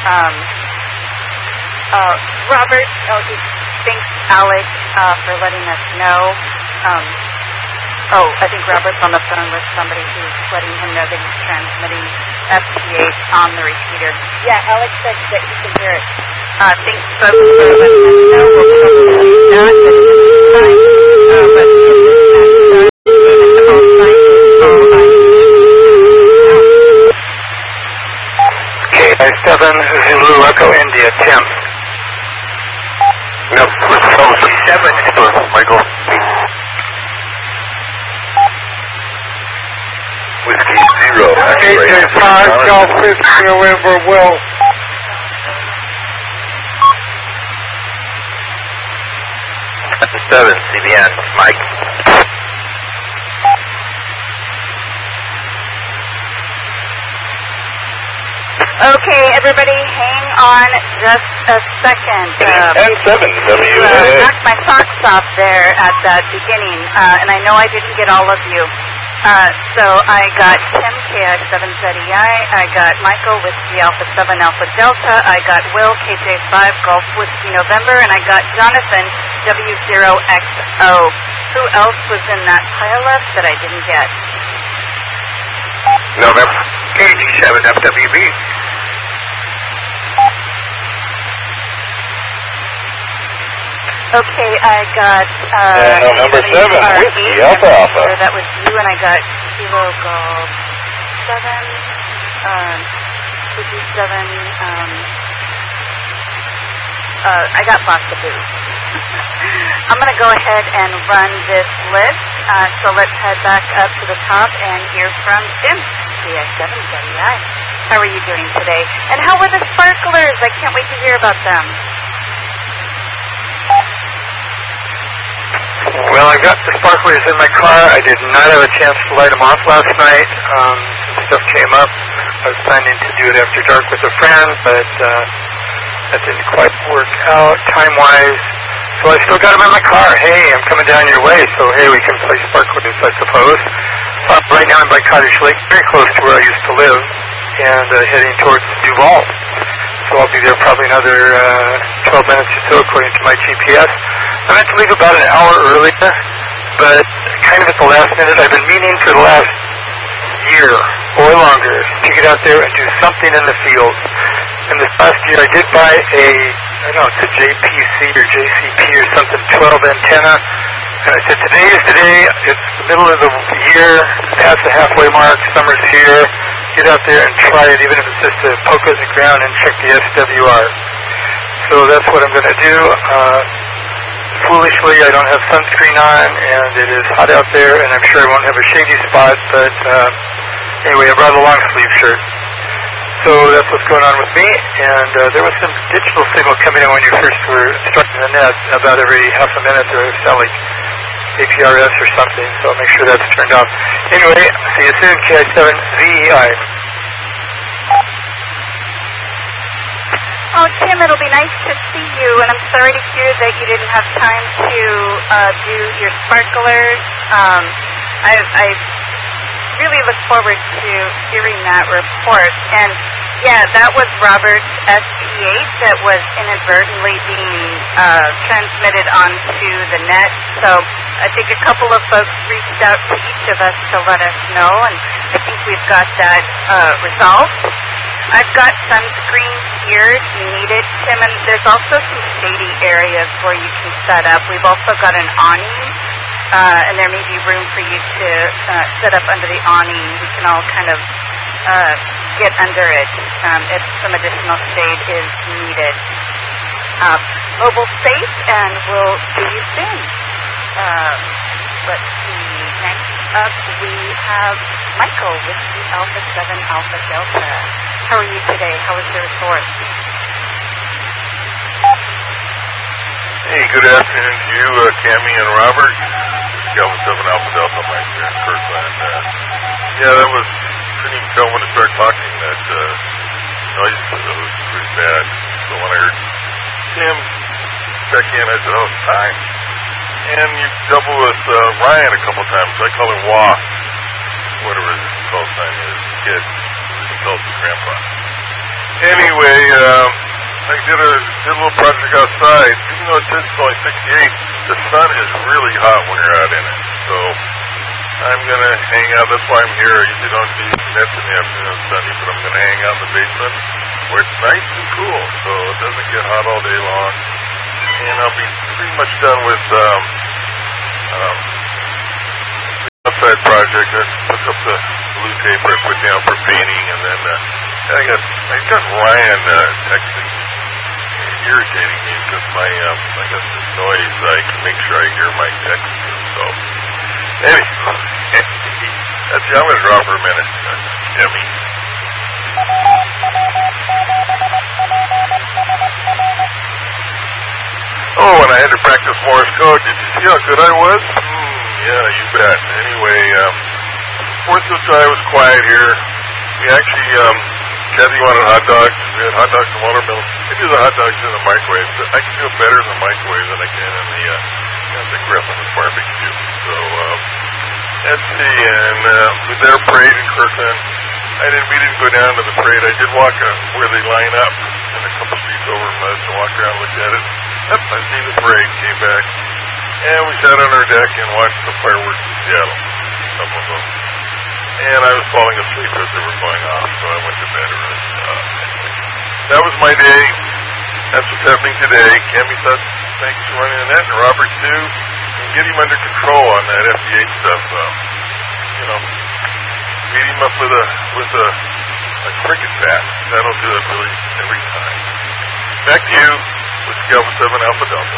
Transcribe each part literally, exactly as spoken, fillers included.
Um, uh, Robert, oh, he thanks Alex uh, for letting us know. Um, oh, I think Robert's on the phone with somebody who's letting him know that he's transmitting F T H on the repeater. Yeah, Alex said that he can hear it. Uh, thanks, folks, for letting us know. We'll probably not at this time, uh, but if this next time, all signs all K I seven Zulu Echo India, Tim. No, seven, Michael. Whiskey zero. K J five, Golf Whiskey November, Will. Seven, C B N, Mike. Okay, everybody, hang on just a second. Uh, N seven, W A A. Uh, knocked my socks off there at that beginning, uh, and I know I didn't get all of you. Uh, so I got Tim, K I seven Z E I, I got Michael, Whiskey Alpha seven Alpha Delta, I got Will, K J five Golf Whiskey November, and I got Jonathan, W zero X O. Who else was in that pileup that I didn't get? November, K G seven F W B. Okay, I got uh, and uh, number seven, Whiskey Alpha Alpha. So that was you, and I got Kilo Golf seven, um, Whiskey seven. Um, uh, I got Boxaboo. I'm going to go ahead and run this list. Uh, so let's head back up to the top and hear from Tim, K I seven Z E I. How are you doing today? And how were the sparklers? I can't wait to hear about them. Well, I got the sparklers in my car. I did not have a chance to light them off last night. Um, some stuff came up. I was planning to do it after dark with a friend, but uh, that didn't quite work out time-wise. So I still got them in my car. Hey, I'm coming down your way, so hey, we can play sparklers, I suppose. Uh, right now I'm by Cottage Lake, very close to where I used to live, and uh, heading towards Duval. So I'll be there probably another uh, twelve minutes or so, according to my G P S. I meant to leave about an hour earlier, but kind of at the last minute. I've been meaning for the last year or longer to get out there and do something in the field. And this last year I did buy a, I don't know, it's a J P C or J C P or something, twelve antenna. And I said, today is the day. It's the middle of the year, past the halfway mark, summer's here. Get out there and try it, even if it's just to poke in the ground and check the S W R. So that's what I'm going to do. Uh, foolishly, I don't have sunscreen on, and it is hot out there, and I'm sure I won't have a shady spot, but uh, anyway, I brought a long sleeve shirt. So that's what's going on with me, and uh, there was some digital signal coming in when you first were striking the net about every half a minute. There was sound like A P R S or something, so I'll make sure that's turned off. Anyway, see you soon, K I seven Z E I. Oh, Tim, it'll be nice to see you, and I'm sorry to hear that you didn't have time to uh, do your sparklers. Um, I, I really look forward to hearing that report. And, yeah, that was Robert's S T eight that was inadvertently being uh, transmitted onto the net. So I think a couple of folks reached out to each of us to let us know, and I think we've got that uh, resolved. I've got sunscreen here if you need it, Tim, and there's also some shady areas where you can set up. We've also got an awning, uh, and there may be room for you to uh, set up under the awning. We can all kind of uh, get under it um, if some additional shade is needed. Uh, mobile safe, and we'll see you soon. Uh, let's see. Next up, we have Michael with the Alpha seven Alpha Delta. How are you today? How was your report? Hey, good afternoon to you, uh, Cammie and Robert. Alpha seven Alpha Delta, Mike here in Kirkland. Uh, yeah, that was, couldn't even tell when to start talking. That uh, noise was pretty bad. So when I heard Tim check in, I said, oh, it's time. And you double with uh, Ryan a couple times. I call him Wah, whatever his call sign is, kid. He calls him Grandpa. Anyway, anyway, um, I did a, did a little project outside. Even though it says it's only sixty-eight, the sun is really hot when you're out in it. So I'm going to hang out. That's why I'm here. I usually don't do nets in the afternoon Sunday, but I'm going to hang out in the basement where it's nice and cool, so it doesn't get hot all day long. And I'll be pretty much done with um, um, the outside project. I took up the blue tape I put down for painting, and then uh, I got I got Ryan uh, texting, irritating me because my um, I got this noise. I can make sure I hear my text too. So anyway, that's the I'm going to drop for a minute, uh, Demi. Oh, and I had to practice Morse code. Did you see how good I was? Mm, yeah, you bet. Anyway, um, Fourth of July was quiet here. We actually, um, Kathy wanted hot dogs. We had hot dogs and watermelon. I do the hot dogs in the microwave. I can do it better in the microwave than I can in the, uh, in the grill on the barbecue. So, um, let's see. And uh, with their parade in Kirkland, I didn't. We didn't go down to the parade. I did walk uh, where they line up, and a couple streets over from us, to walk around and look at it. Yep, I seen the parade. Came back, and we sat on our deck and watched the fireworks in Seattle. Some of them. And I was falling asleep as they were going off, so I went to bed early. Uh, anyway, that was my day. That's what's happening today. Cammy says thanks for running that, and Robert too. And get him under control on that F D A stuff. Um, you know, beat him up with a with a, a cricket bat. That'll do it really every time. Back to you with Alpha Seven Alpha Delta.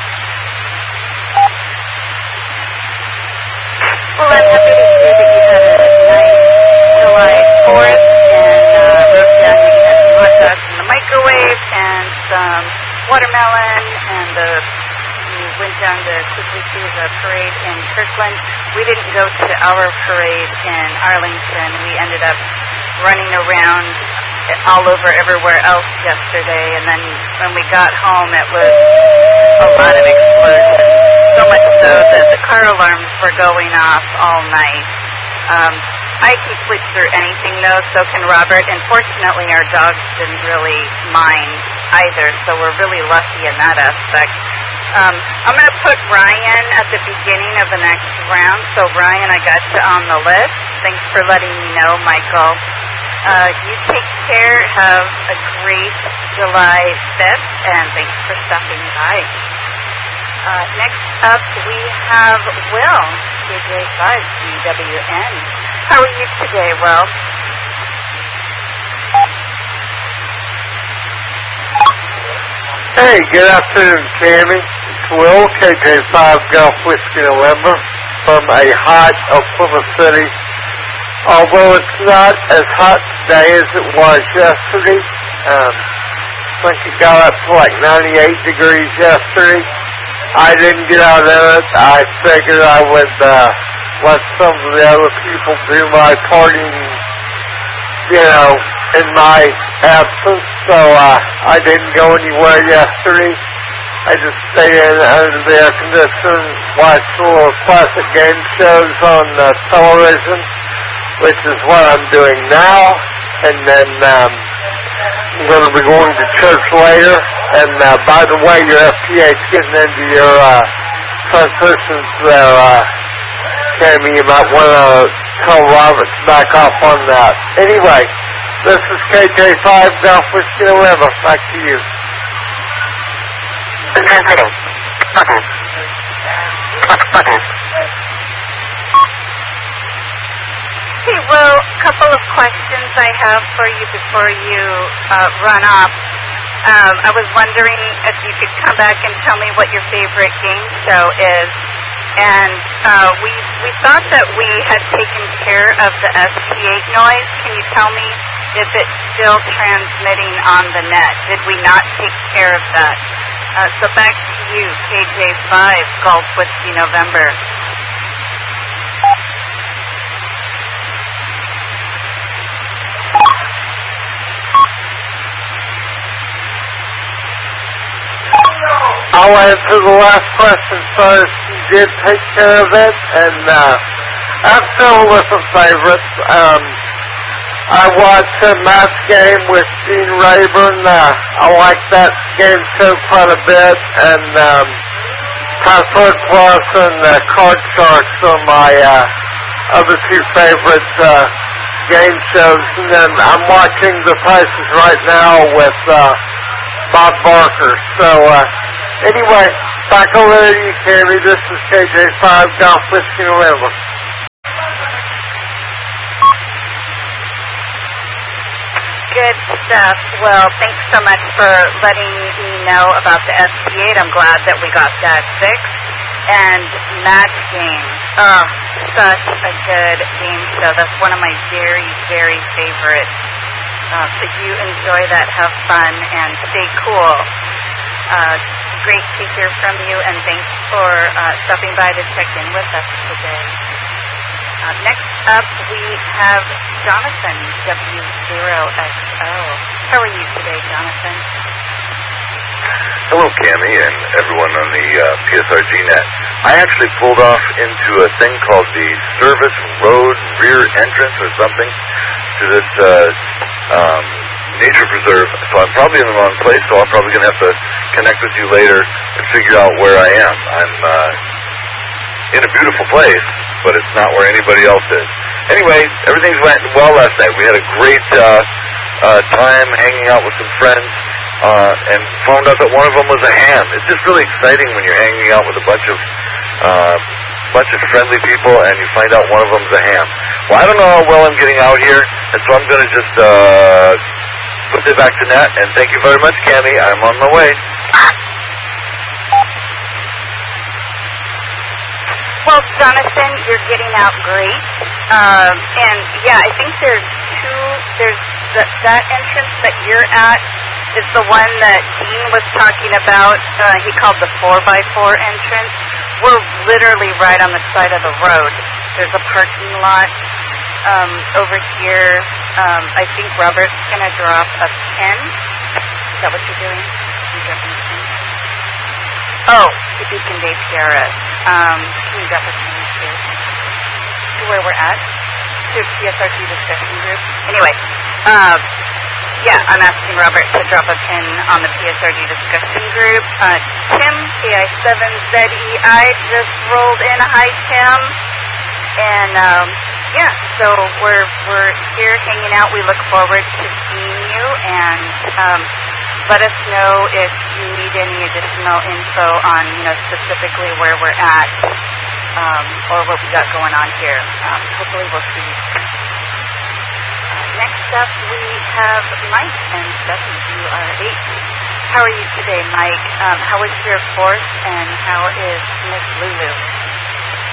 Well, I'm happy to hear that you had a nice July fourth and uh, wrote down that you had some hot dogs in the microwave and some watermelon, and the, you went down to quickly see the parade in Kirkland. We didn't go to our parade in Arlington. We ended up running around all over everywhere else yesterday, and then when we got home it was a lot of explosions, so much so that the car alarms were going off all night. Um, I can sleep through anything though, so can Robert, and fortunately our dogs didn't really mind either, so we're really lucky in that aspect. Um, I'm going to put Ryan at the beginning of the next round, so Ryan, I got you on the list. Thanks for letting me know, Michael. Uh, you take care, have a great July fifth, and thanks for stopping by. Uh, next up, we have Will, K J five C W N. How are you today, Will? Hey, good afternoon, Tammy. It's Will, K J five Golf Whiskey November, from a hot Oklahoma City. Although it's not as hot today as it was yesterday, um, I think it got up to like ninety-eight degrees yesterday. I didn't get out of it. I figured I would uh, let some of the other people do my partying, you know, in my absence. So uh, I didn't go anywhere yesterday. I just stayed in under the air conditioning, watched little classic game shows on uh, television, which is what I'm doing now. And then um, I'm going to be going to church later. And uh, by the way, your F T A is getting into your uh, transmissions there, uh, Tammy. You might want to tell Robert to back off on that. Anyway, this is K J five Golf Whiskey November. Back to you. Transmitting. Button. Button. Hey, Will, a couple of questions I have for you before you uh, run off. Um, I was wondering if you could come back and tell me what your favorite game show is. And uh, we we thought that we had taken care of the S T eight noise. Can you tell me if it's still transmitting on the net? Did we not take care of that? Uh, so back to you, K J five, Golf Whiskey November. I'll answer the last question first. You did take care of it, and uh, I have several different favorites. Um, I watched a Mets game with Gene Rayburn. Uh, I like that game so quite a bit. And um, Password Plus and uh, Card Sharks are my uh, other two favorite uh, game shows. And then I'm watching The Prices right now with uh, Bob Barker. So uh, anyway, back over to you, Cammy. This is K J five Golf Whiskey November. Good stuff. Well, thanks so much for letting me know about the S T eight. I'm glad that we got that fixed. And Match Game. Oh, such a good game show. That's one of my very, very favorites. Uh, so you enjoy that, have fun, and stay cool. Uh, great to hear from you, and thanks for uh, stopping by to check in with us today. Uh, next up, we have Jonathan, W zero X O. How are you today, Jonathan? Hello, Cammy, and everyone on the uh, P S R G net. I actually pulled off into a thing called the Service Road Rear Entrance or something to this uh, um, nature preserve, so I'm probably in the wrong place, so I'm probably going to have to connect with you later and figure out where I am. I'm uh, in a beautiful place, but it's not where anybody else is. Anyway, everything went well last night. We had a great uh, uh, time hanging out with some friends, uh, and found out that one of them was a ham. It's just really exciting when you're hanging out with a bunch of uh, bunch of friendly people and you find out one of them's a ham. Well, I don't know how well I'm getting out here, and so I'm going to just uh, put it back to net, and thank you very much, Cammy. I'm on my way. Well, Jonathan, you're getting out great. Um, and, yeah, I think there's two, there's the, that entrance that you're at is the one that Dean was talking about. Uh, he called the four by four entrance. We're literally right on the side of the road. There's a parking lot um, over here. Um, I think Robert's going to drop a pin. Is that what you're doing? You're dropping a pin? Oh, to Beacon Day P R S. Um, can you drop a pin here? To where we're at? To P S R G discussion group? Anyway, um, yeah, I'm asking Robert to drop a pin on the P S R G discussion group. Uh, Tim, K I seven Z E I, just rolled in. Hi, Tim. And, um, yeah, so we're, we're here hanging out. We look forward to seeing you, and, um, let us know if you need any additional info on, you know, specifically where we're at, um, or what we got going on here. Um, hopefully we'll see you soon. Uh, next up, we have Mike and W R eight. How are you today, Mike? Um, how was your fourth, and how is Miss Lulu?